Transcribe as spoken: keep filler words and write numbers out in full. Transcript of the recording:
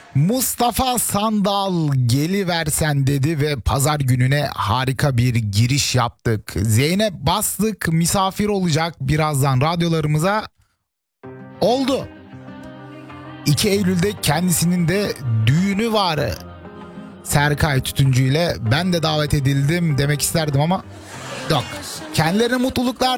Mustafa Sandal geliversen dedi ve pazar gününe harika bir giriş yaptık. Zeynep Bastık misafir olacak birazdan radyolarımıza. Oldu. iki Eylül'de kendisinin de düğünü var. Serkay Tütüncü ile ben de davet edildim demek isterdim ama yok. Kendilerine mutluluklar